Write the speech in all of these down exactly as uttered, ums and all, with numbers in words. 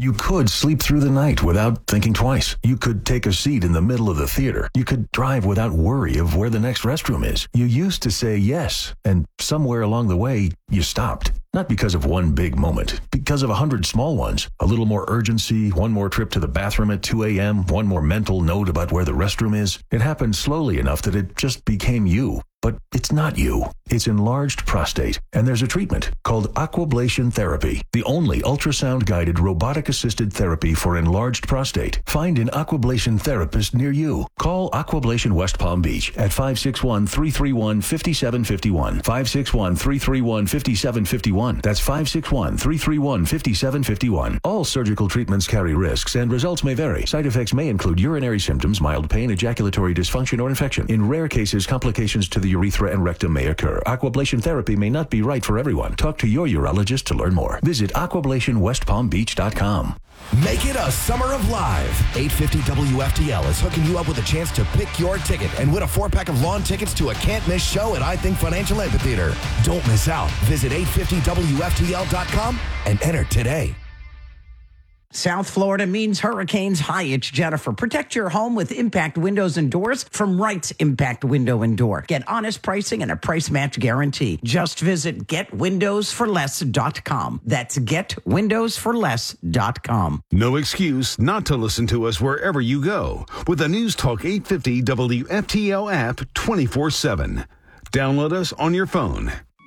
You could sleep through the night without thinking twice. You could take a seat in the middle of the theater. You could drive without worry of where the next restroom is. You used to say yes, and somewhere along the way, you stopped. Not because of one big moment, because of a hundred small ones. A little more urgency, one more trip to the bathroom at two a.m., one more mental note about where the restroom is. It happened slowly enough that it just became you. But it's not you. It's enlarged prostate, and there's a treatment called Aquablation Therapy, the only ultrasound-guided robotic-assisted therapy for enlarged prostate. Find an Aquablation therapist near you. Call Aquablation West Palm Beach at five six one, three three one, five seven five one, five six one, three three one, five seven five one. That's five six one, three three one, five seven five one. All surgical treatments carry risks, and results may vary. Side effects may include urinary symptoms, mild pain, ejaculatory dysfunction, or infection. In rare cases, complications to the urethra and rectum may occur. Aquablation therapy may not be right for everyone. Talk to your urologist to learn more. Visit aquablation west palm beach dot com. Make it a summer of live. eight fifty W F T L is hooking you up with a chance to pick your ticket and win a four-pack of lawn tickets to a can't-miss show at I Think Financial Amphitheater. Don't miss out. Visit eight fifty W F T L dot com and enter today. South Florida means hurricanes. Hi, it's Jennifer. Protect your home with Impact Windows and Doors from Wright's Impact Window and Door. Get honest pricing and a price match guarantee. Just visit get windows for less dot com. That's get windows for less dot com. No excuse not to listen to us wherever you go with the News Talk eight fifty W F T L app twenty-four seven. Download us on your phone.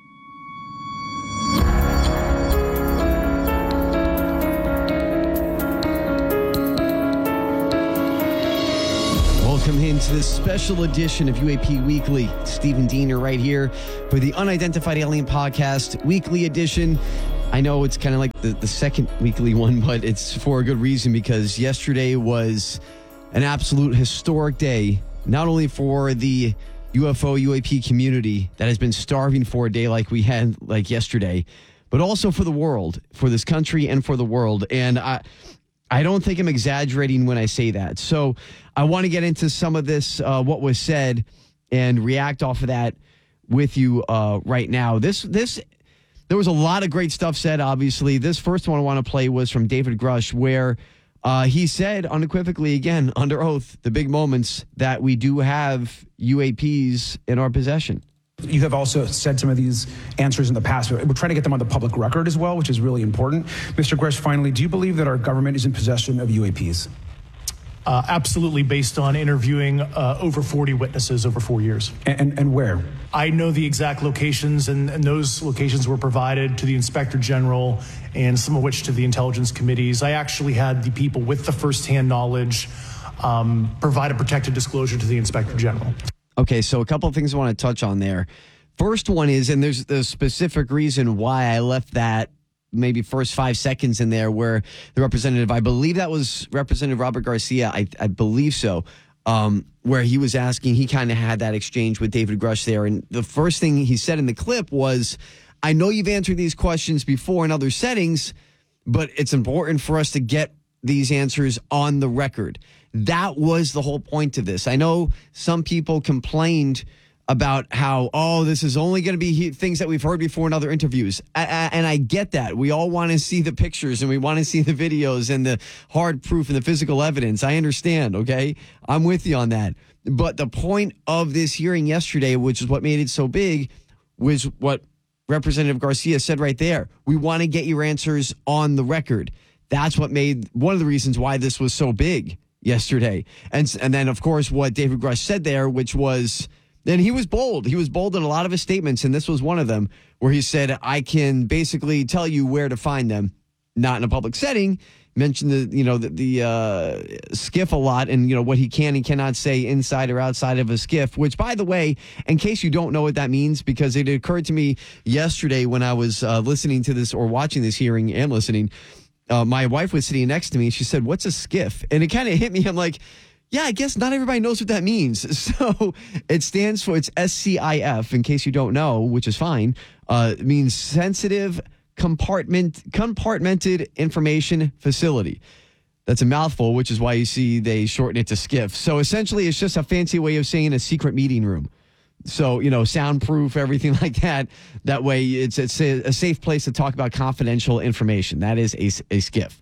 Welcome into this special edition of U A P Weekly. Stephen Diener right here for the Unidentified Alien Podcast Weekly Edition. I know it's kind of like the, the second weekly one, but it's for a good reason because yesterday was an absolute historic day, not only for the U F O U A P community that has been starving for a day like we had like yesterday, but also for the world, for this country and for the world. And I... I don't think I'm exaggerating when I say that. So I want to get into some of this, uh, what was said, and react off of that with you uh, right now. This, this, there was a lot of great stuff said, obviously. This first one I want to play was from David Grush, where uh, he said unequivocally, again, under oath, the big moments, that we do have U A Ps in our possession. You have also said some of these answers in the past. We're trying to get them on the public record as well, which is really important. Mister Grush, finally, do you believe that our government is in possession of U A Ps? Uh, absolutely, based on interviewing uh, over forty witnesses over four years. And, and, and where? I know the exact locations, and, and those locations were provided to the Inspector General and some of which to the intelligence committees. I actually had the people with the firsthand knowledge um, provide a protected disclosure to the Inspector General. Okay, so a couple of things I want to touch on there. First one is, and there's the specific reason why I left that maybe first five seconds in there where the representative, I believe that was Representative Robert Garcia, I, I believe so, um, where he was asking, he kind of had that exchange with David Grush there. And the first thing he said in the clip was, I know you've answered these questions before in other settings, but it's important for us to get these answers on the record. That was the whole point of this. I know some people complained about how, oh, this is only going to be he- things that we've heard before in other interviews. I, I, and I get that. We all want to see the pictures and we want to see the videos and the hard proof and the physical evidence. I understand, okay? I'm with you on that. But the point of this hearing yesterday, which is what made it so big, was what Representative Garcia said right there. We want to get your answers on the record. That's what made one of the reasons why this was so big yesterday. And and then, of course, what David Grush said there, which was, and he was bold. He was bold in a lot of his statements, and this was one of them, where he said, I can basically tell you where to find them, not in a public setting. Mentioned the, you know, the, the uh, skiff a lot and, you know, what he can and cannot say inside or outside of a skiff, which, by the way, in case you don't know what that means, because it occurred to me yesterday when I was uh, listening to this or watching this hearing and listening, Uh, my wife was sitting next to me and she said, what's a skiff? And it kind of hit me. I'm like, yeah, I guess not everybody knows what that means. So it stands for, it's S C I F, in case you don't know, which is fine. Uh, it means Sensitive Compartment Compartmented Information Facility. That's a mouthful, which is why you see they shorten it to skiff. So essentially it's just a fancy way of saying a secret meeting room. So, you know, soundproof, everything like that. That way it's, it's a, a safe place to talk about confidential information. That is a, a skiff.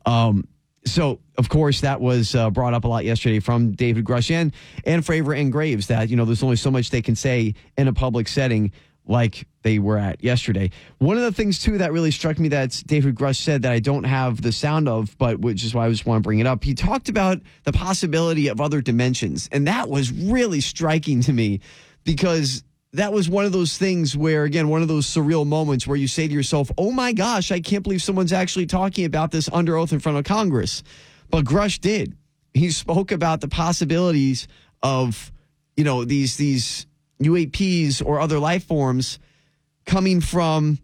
Um, so, of course, that was uh, brought up a lot yesterday from David Grush and, and Fravor and Graves that, you know, there's only so much they can say in a public setting like they were at yesterday. One of the things, too, that really struck me that David Grush said that I don't have the sound of, but which is why I just want to bring it up. He talked about the possibility of other dimensions, and that was really striking to me because that was one of those things where, again, one of those surreal moments where you say to yourself, oh my gosh, I can't believe someone's actually talking about this under oath in front of Congress. But Grush did. He spoke about the possibilities of, you know, these these U A Ps or other life forms coming from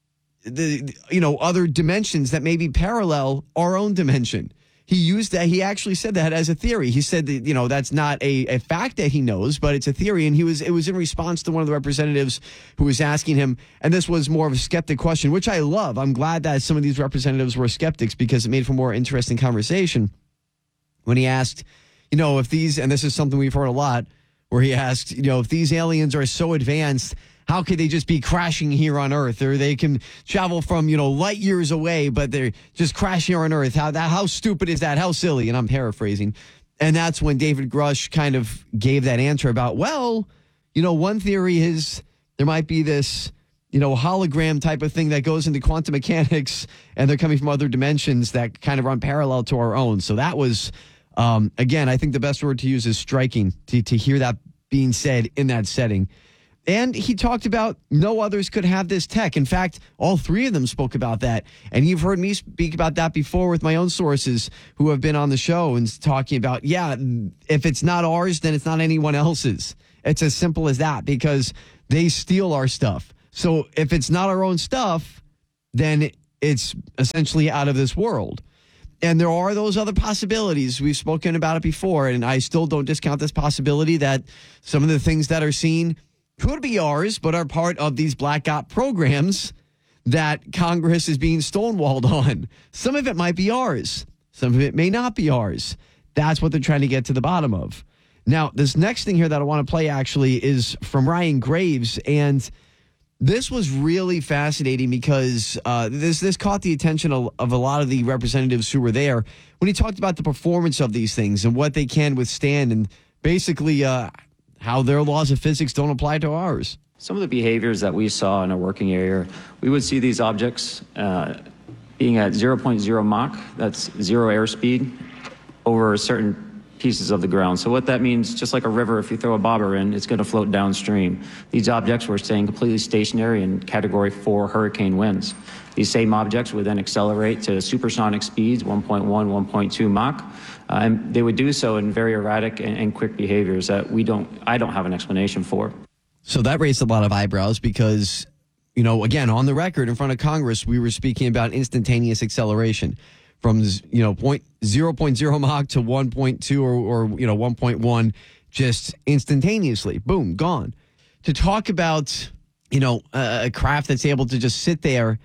the, you know, other dimensions that maybe parallel our own dimension. He used that. He actually said that as a theory. He said that, you know, that's not a, a fact that he knows, but it's a theory. And he was, it was in response to one of the representatives who was asking him. And this was more of a skeptic question, which I love. I'm glad that some of these representatives were skeptics because it made for more interesting conversation. When he asked, you know, if these, and this is something we've heard a lot, where he asked, you know, if these aliens are so advanced, how could they just be crashing here on Earth? Or they can travel from, you know, light years away, but they're just crashing here on Earth. How that? How stupid is that? How silly? And I'm paraphrasing. And that's when David Grush kind of gave that answer about, well, you know, one theory is there might be this, you know, hologram type of thing that goes into quantum mechanics, and they're coming from other dimensions that kind of run parallel to our own. So that was, um, again, I think the best word to use is striking to, to hear that being said in that setting. And he talked about no others could have this tech. In fact, all three of them spoke about that. And you've heard me speak about that before with my own sources who have been on the show and talking about, yeah, if it's not ours, then it's not anyone else's. It's as simple as that because they steal our stuff. So if it's not our own stuff, then it's essentially out of this world. And there are those other possibilities. We've spoken about it before, and I still don't discount this possibility that some of the things that are seen could be ours, but are part of these black op programs that Congress is being stonewalled on. Some of it might be ours. Some of it may not be ours. That's what they're trying to get to the bottom of. Now, this next thing here that I want to play actually is from Ryan Graves, and this was really fascinating because uh, this this caught the attention of, of a lot of the representatives who were there when he talked about the performance of these things and what they can withstand and basically uh, how their laws of physics don't apply to ours. Some of the behaviors that we saw in a working area, we would see these objects uh, being at zero point zero Mach, that's zero airspeed, over certain pieces of the ground. So what that means, just like a river, if you throw a bobber in, it's going to float downstream. These objects were staying completely stationary in category four hurricane winds. These same objects would then accelerate to supersonic speeds, one point one, one point two Mach, uh, and they would do so in very erratic and, and quick behaviors that we don't, I don't have an explanation for. So that raised a lot of eyebrows because, you know, again, on the record in front of Congress, we were speaking about instantaneous acceleration from, you know, point, zero point zero Mach to one point two or, or, you know, one point one, just instantaneously, boom, gone. To talk about, you know, a, a craft that's able to just sit there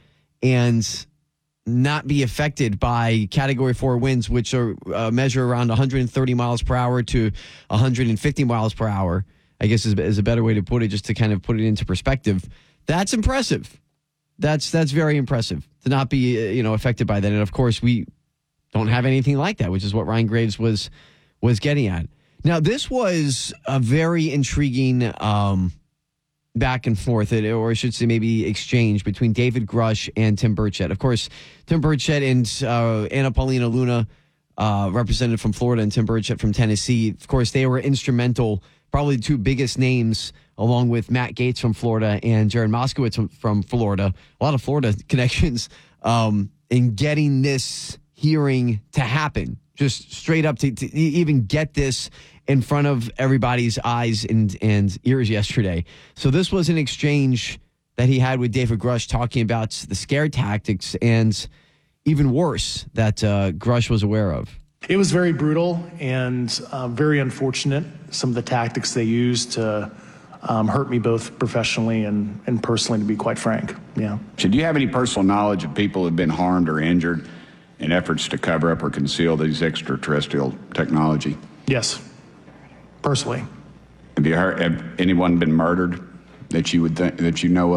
and not be affected by category four winds, which are uh, measure around one hundred thirty miles per hour to one hundred fifty miles per hour, I guess is, is a better way to put it, just to kind of put it into perspective. That's impressive. That's that's very impressive to not be, uh, you know, affected by that. And of course, we don't have anything like that, which is what Ryan Graves was was getting at. Now, this was a very intriguing um, back and forth, or I should say maybe exchange between David Grush and Tim Burchett. Of course, Tim Burchett and uh, Anna Paulina Luna, uh, represented from Florida, and Tim Burchett from Tennessee. Of course, they were instrumental, probably the two biggest names, along with Matt Gaetz from Florida and Jared Moskowitz from Florida. A lot of Florida connections um, in getting this hearing to happen, just straight up to, to even get this in front of everybody's eyes and, and ears yesterday. So this was an exchange that he had with David Grush talking about the scare tactics and even worse that uh, Grush was aware of. It was very brutal and uh, very unfortunate, some of the tactics they used to um, hurt me both professionally and, and personally, to be quite frank. Yeah. So do you have any personal knowledge of people who have been harmed or injured in efforts to cover up or conceal these extraterrestrial technology? Yes, personally. Have you heard, have anyone been murdered that you would think, that you know of,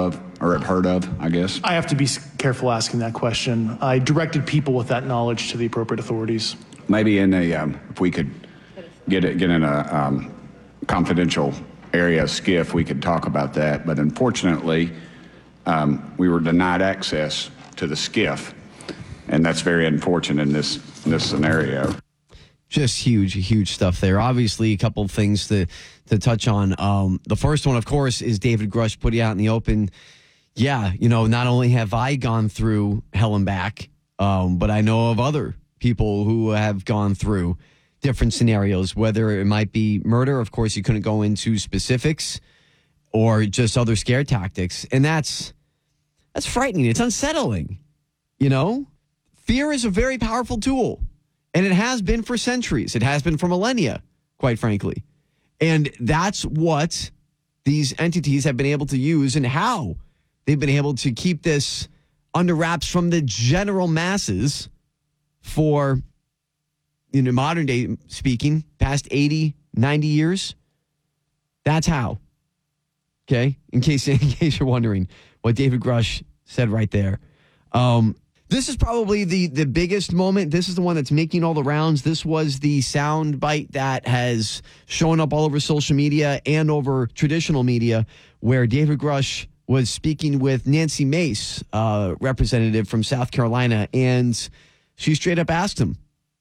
or have heard of, I guess? I have to be careful asking that question. I directed people with that knowledge to the appropriate authorities. Maybe in a, um, if we could get it, get in a um, confidential area, SCIF, we could talk about that. But unfortunately, um, we were denied access to the SCIF, and that's very unfortunate in this in this scenario. Just huge, huge stuff there. Obviously, a couple of things to to touch on. Um, the first one, of course, is David Grush putting out in the open. Yeah, you know, not only have I gone through hell and back, um, but I know of other people who have gone through different scenarios, whether it might be murder. Of course, you couldn't go into specifics, or just other scare tactics. And that's that's frightening. It's unsettling. You know, fear is a very powerful tool. And it has been for centuries. It has been for millennia, quite frankly. And that's what these entities have been able to use, and how they've been able to keep this under wraps from the general masses for, you know, modern day speaking, past eighty, ninety years. That's how. Okay? In case, in case you're wondering what David Grush said right there. Um, This is probably the, the biggest moment. This is the one that's making all the rounds. This was the sound bite that has shown up all over social media and over traditional media, where David Grush was speaking with Nancy Mace, uh, representative from South Carolina, and she straight up asked him,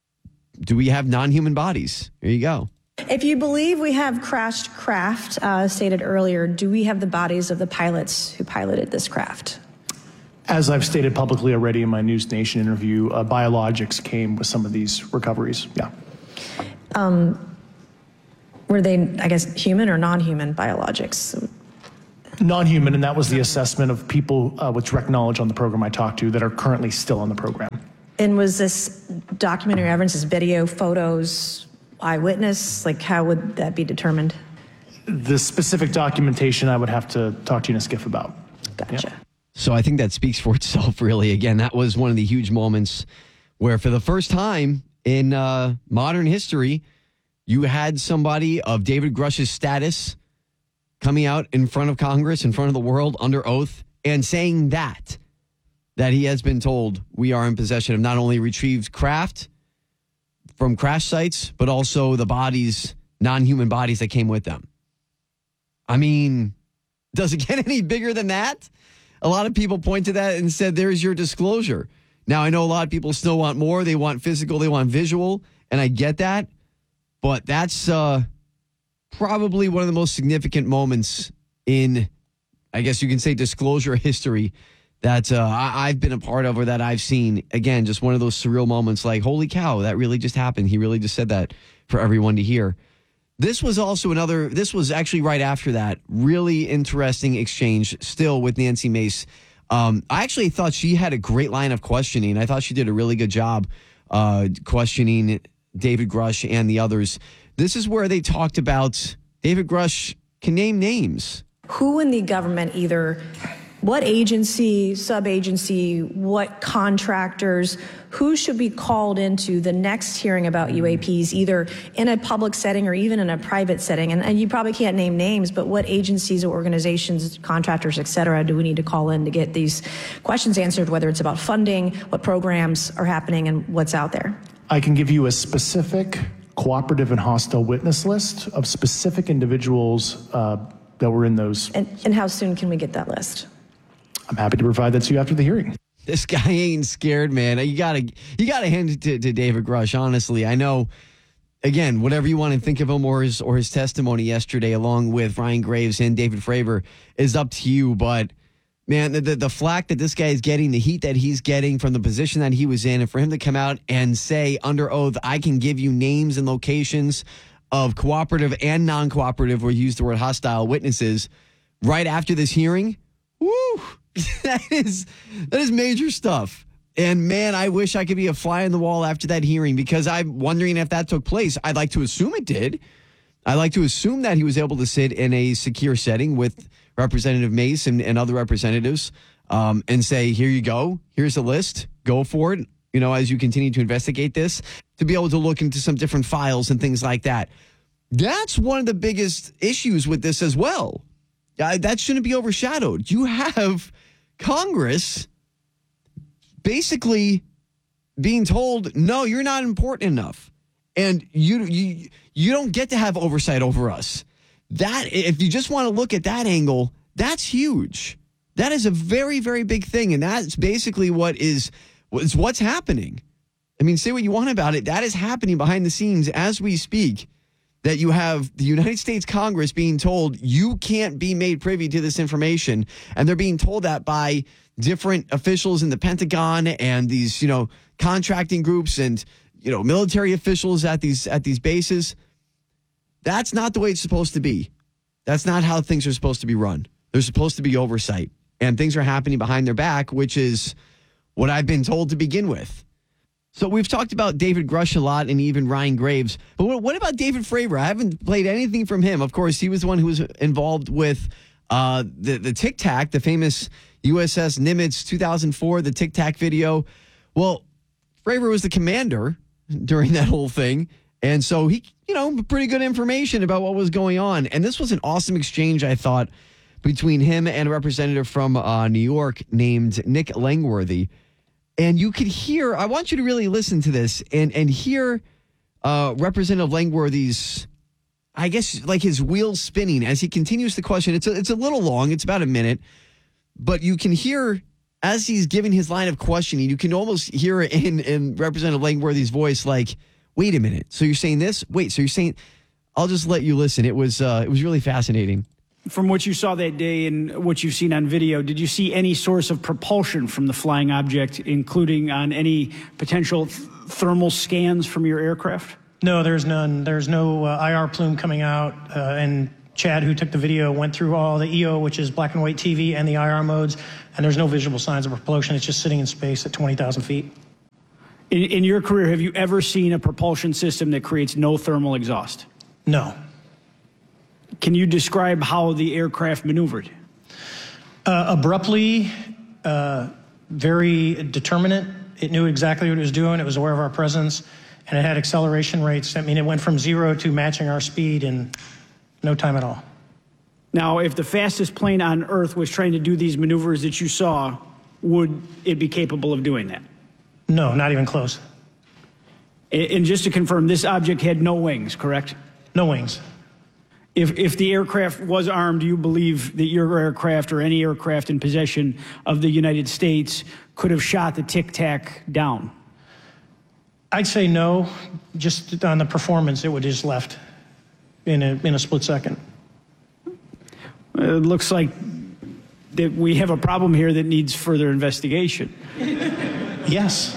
do we have non-human bodies? There you go. If you believe we have crashed craft, uh, stated earlier, do we have the bodies of the pilots who piloted this craft? As I've stated publicly already in my News Nation interview, uh, biologics came with some of these recoveries. Yeah. Um, were they, I guess, human or non-human biologics? Non-human, and that was the assessment of people uh, with direct knowledge on the program I talked to that are currently still on the program. And was this documentary evidence, this video, photos, eyewitness? Like, how would that be determined? The specific documentation I would have to talk to you in a SCIF about. Gotcha. Yeah. So I think that speaks for itself, really. Again, that was one of the huge moments where, for the first time in uh, modern history, you had somebody of David Grush's status coming out in front of Congress, in front of the world, under oath, and saying that, that he has been told we are in possession of not only retrieved craft from crash sites, but also the bodies, non-human bodies that came with them. I mean, does it get any bigger than that? A lot of people point to that and said, there's your disclosure. Now, I know a lot of people still want more. They want physical, they want visual, and I get that. But that's uh, probably one of the most significant moments in, I guess you can say, disclosure history that uh, I- I've been a part of, or that I've seen. Again, just one of those surreal moments like, holy cow, that really just happened. He really just said that for everyone to hear. This was also another, this was actually right after that, really interesting exchange still with Nancy Mace. Um, I actually thought she had a great line of questioning. I thought she did a really good job uh, questioning David Grush and the others. This is where they talked about David Grush can name names. Who in the government, either what agency, sub-agency, what contractors, who should be called into the next hearing about U A Ps, either in a public setting or even in a private setting? And, and you probably can't name names, but what agencies or organizations, contractors, et cetera, do we need to call in to get these questions answered, whether it's about funding, what programs are happening, and what's out there? I can give you a specific cooperative and hostile witness list of specific individuals uh, that were in those. And, and how soon can we get that list? I'm happy to provide that to you after the hearing. This guy ain't scared, man. You gotta, you gotta hand it to, to David Grush. Honestly, I know. Again, whatever you want to think of him or his or his testimony yesterday, along with Ryan Graves and David Fravor, is up to you. But man, the, the the flack that this guy is getting, the heat that he's getting from the position that he was in, and for him to come out and say under oath, I can give you names and locations of cooperative and non-cooperative, or use the word hostile witnesses, right after this hearing. Woo! That is that is major stuff. And man, I wish I could be a fly on the wall after that hearing, because I'm wondering if that took place. I'd like to assume it did. I'd like to assume that he was able to sit in a secure setting with Representative Mace and, and other representatives um, and say, here you go. Here's the list. Go for it. You know, as you continue to investigate this, to be able to look into some different files and things like that. That's one of the biggest issues with this as well. Uh, that shouldn't be overshadowed. You have Congress basically being told, no, you're not important enough. And you you you don't get to have oversight over us. That, if you just want to look at that angle, that's huge. That is a very, very big thing. And that's basically what is, is what's happening. I mean, say what you want about it. That is happening behind the scenes as we speak. That you have the United States Congress being told you can't be made privy to this information. And they're being told that by different officials in the Pentagon and these, you know, contracting groups and, you know, military officials at these at these bases. That's not the way it's supposed to be. That's not how things are supposed to be run. There's supposed to be oversight. And things are happening behind their back, which is what I've been told to begin with. So we've talked about David Grush a lot and even Ryan Graves. But what about David Fravor? I haven't played anything from him. Of course, he was the one who was involved with uh, the, the Tic Tac, the famous U S S Nimitz two thousand four, the Tic Tac video. Well, Fravor was the commander during that whole thing. And so he, you know, pretty good information about what was going on. And this was an awesome exchange, I thought, between him and a representative from uh, New York named Nick Langworthy. And you could hear, I want you to really listen to this and, and hear uh, Representative Langworthy's, I guess, like his wheels spinning as he continues the question. It's a, it's a little long. It's about a minute. But you can hear, as he's giving his line of questioning, you can almost hear it in, in Representative Langworthy's voice, like, wait a minute. So you're saying this? Wait, so you're saying, I'll just let you listen. It was uh, it was really fascinating. From what you saw that day and what you've seen on video, did you see any source of propulsion from the flying object, including on any potential th- thermal scans from your aircraft? No, there's none. There's no uh, I R plume coming out. Uh, and Chad, who took the video, went through all the E O, which is black and white T V, and the I R modes, and there's no visible signs of propulsion. It's just sitting in space at twenty thousand feet. In, in your career, have you ever seen a propulsion system that creates no thermal exhaust? No. Can you describe how the aircraft maneuvered? Uh, abruptly, uh, very determinate. It knew exactly what it was doing. It was aware of our presence, and it had acceleration rates. I mean, it went from zero to matching our speed in no time at all. Now, if the fastest plane on Earth was trying to do these maneuvers that you saw, would it be capable of doing that? No, not even close. And just to confirm, this object had no wings, correct? No wings. If if the aircraft was armed, do you believe that your aircraft or any aircraft in possession of the United States could have shot the Tic Tac down? I'd say no. Just on the performance, it would have just left in a in a split second. It looks like that we have a problem here that needs further investigation. Yes.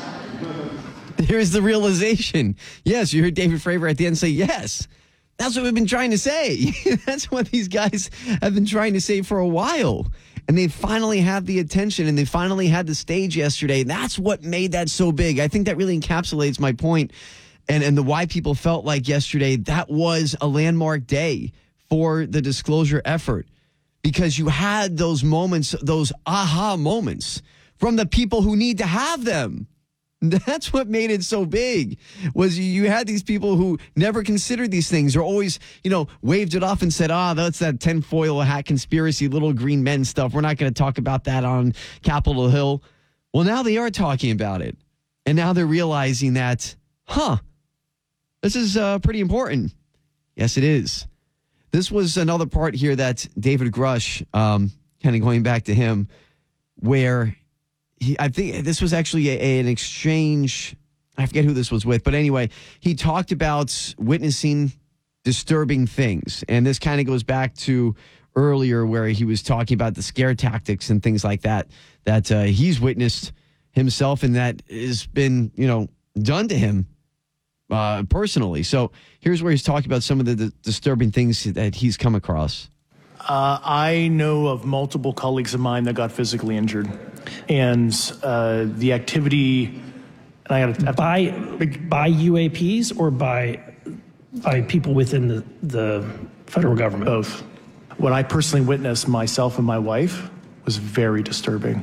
Here's the realization. Yes, you heard David Fravor at the end say yes. That's what we've been trying to say. That's what these guys have been trying to say for a while. And they finally had the attention and they finally had the stage yesterday. That's what made that so big. I think that really encapsulates my point and, and the why people felt like yesterday that was a landmark day for the disclosure effort. Because you had those moments, those aha moments from the people who need to have them. That's what made it so big, was you had these people who never considered these things or always, you know, waved it off and said, ah, that's that tinfoil hat conspiracy, little green men stuff. We're not going to talk about that on Capitol Hill. Well, now they are talking about it. And now they're realizing that, huh, this is uh, pretty important. Yes, it is. This was another part here that David Grush, um, kind of going back to him, where he, I think this was actually a, a, an exchange. I forget who this was with, but anyway, he talked about witnessing disturbing things. And this kind of goes back to earlier where he was talking about the scare tactics and things like that, that uh, he's witnessed himself and that has been, you know, done to him uh, personally. So here's where he's talking about some of the, the disturbing things that he's come across. Uh, I know of multiple colleagues of mine that got physically injured, and uh, the activity. And I got by by U A Ps or by by people within the the federal government. Both. What I personally witnessed, myself and my wife, was very disturbing.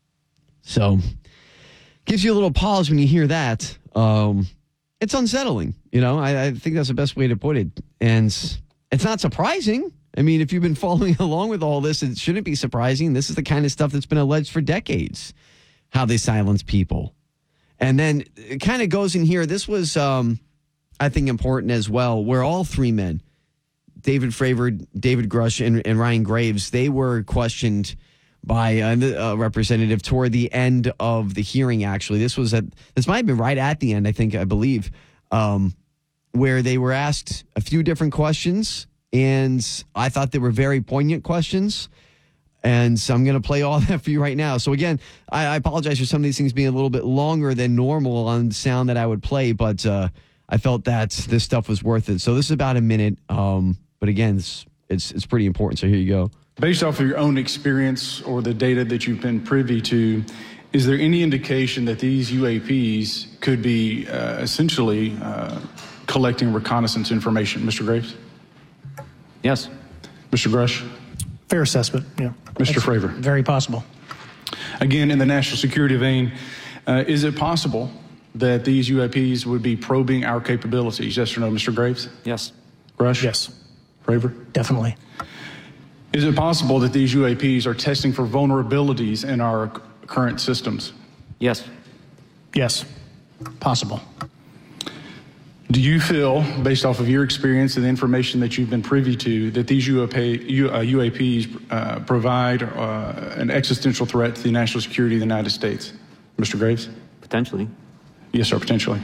So, gives you a little pause when you hear that. Um, it's unsettling, you know. I, I think that's the best way to put it, and it's not surprising. I mean, if you've been following along with all this, it shouldn't be surprising. This is the kind of stuff that's been alleged for decades, how they silence people. And then it kind of goes in here. This was, um, I think, important as well, where all three men, David Fravor, David Grush, and, and Ryan Graves, they were questioned by a uh, representative toward the end of the hearing, actually. This was at, this might have been right at the end, I think, I believe, um, where they were asked a few different questions, and I thought they were very poignant questions. And so I'm going to play all that for you right now. So again, I, I apologize for some of these things being a little bit longer than normal on sound that I would play, but uh, I felt that this stuff was worth it. So this is about a minute, um, but again, it's, it's it's pretty important. So here you go. Based off of your own experience or the data that you've been privy to, is there any indication that these U A Ps could be uh, essentially uh, collecting reconnaissance information? Mister Graves? Yes. Mister Grush? Fair assessment, yeah. Mister Fravor? Very possible. Again, in the national security vein, uh, is it possible that these U A Ps would be probing our capabilities? Yes or no, Mister Graves? Yes. Grush? Yes. Fravor? Definitely. Is it possible that these U A Ps are testing for vulnerabilities in our c- current systems? Yes. Yes. Possible. Do you feel, based off of your experience and the information that you've been privy to, that these U A P, U, uh, U A Ps uh, provide uh, an existential threat to the national security of the United States? Mister Graves? Potentially. Yes, sir, potentially.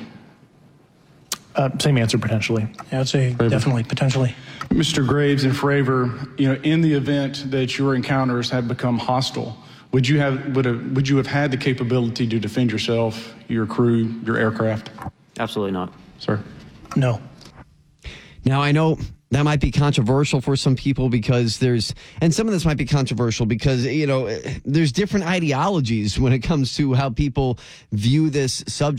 Uh, same answer, potentially. Yeah, I'd say Fravor? definitely, potentially. Mister Graves and Fravor, you know, in the event that your encounters have become hostile, would you have would, have, would you have had the capability to defend yourself, your crew, your aircraft? Absolutely not. Sir? No. Now, I know that might be controversial for some people because there's, and some of this might be controversial because, you know, there's different ideologies when it comes to how people view this subject.